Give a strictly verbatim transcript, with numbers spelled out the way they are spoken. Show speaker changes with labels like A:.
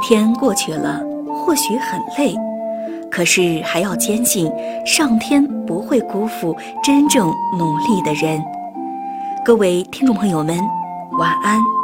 A: 天过去了，或许很累，可是还要坚信上天不会辜负真正努力的人。各位听众朋友们，晚安。